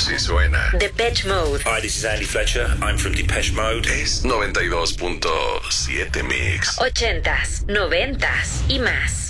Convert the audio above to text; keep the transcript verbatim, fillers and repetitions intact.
Así suena. Depeche Mode. Hi, this is Andy Fletcher. I'm from Depeche Mode. Es noventa y dos punto siete Mix. Ochentas, noventas y más.